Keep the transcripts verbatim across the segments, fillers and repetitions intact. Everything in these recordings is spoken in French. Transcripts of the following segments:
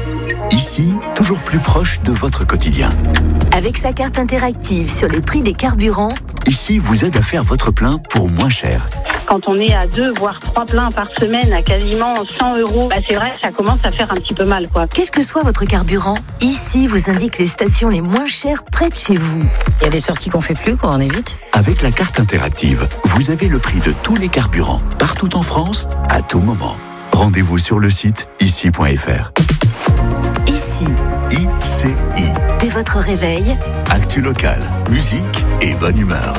Ici, toujours plus proche de votre quotidien. Avec sa carte interactive sur les prix des carburants, Ici vous aide à faire votre plein pour moins cher. Quand on est à deux, voire trois pleins par semaine à quasiment cent euros, bah c'est vrai que ça commence à faire un petit peu mal, quoi. quel que soit votre carburant, Ici vous indique les stations les moins chères près de chez vous. Il y a des sorties qu'on fait plus, quoi, on évite. Avec la carte interactive, vous avez le prix de tous les carburants, partout en France, à tout moment. Rendez-vous sur le site ici point f r. Ici, I C I. dès votre réveil, Actu local, musique et bonne humeur.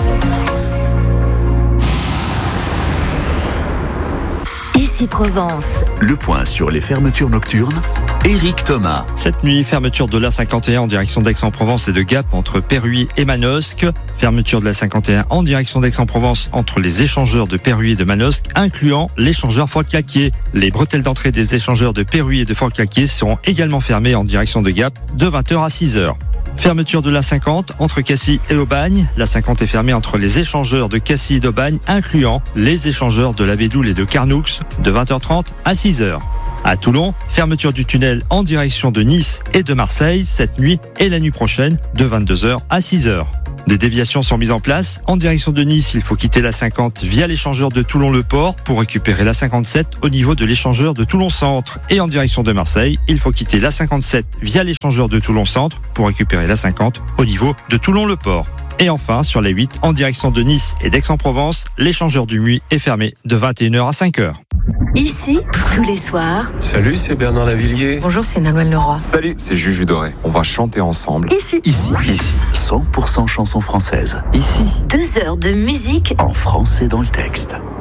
Ici Provence. Le point sur les fermetures nocturnes, Éric Thomas. Cette nuit, fermeture de l'A cinquante et un en direction d'Aix-en-Provence et de Gap entre Perruy et Manosque. Fermeture de l'A cinquante et un en direction d'Aix-en-Provence entre les échangeurs de Perruy et de Manosque, incluant l'échangeur Fort-Claquier. Les bretelles d'entrée des échangeurs de Perruy et de Fort-Claquier seront également fermées en direction de Gap de vingt heures à six heures. Fermeture de l'A cinquante entre Cassis et Aubagne. L'A cinquante est fermée entre les échangeurs de Cassis et d'Aubagne, incluant les échangeurs de la Bédoule et de Carnoux, de vingt heures trente à six heures. À Toulon, fermeture du tunnel en direction de Nice et de Marseille cette nuit et la nuit prochaine de vingt-deux heures à six heures. Des déviations sont mises en place. En direction de Nice, il faut quitter l'A cinquante via l'échangeur de Toulon-le-Port pour récupérer l'A cinquante-sept au niveau de l'échangeur de Toulon-Centre. Et en direction de Marseille, il faut quitter l'A cinquante-sept via l'échangeur de Toulon-Centre pour récupérer l'A cinquante au niveau de Toulon-le-Port. Et enfin, sur la huit, en direction de Nice et d'Aix-en-Provence, l'échangeur du Muy est fermé de vingt et une heures à cinq heures. Ici, tous les soirs. Salut, c'est Bernard Lavillier. Bonjour, c'est Nolwenn Leroy. Salut, c'est Juju Doré. On va chanter ensemble. Ici, Ici, ici, cent pour cent chansons françaises. Ici. deux heures de musique En français dans le texte.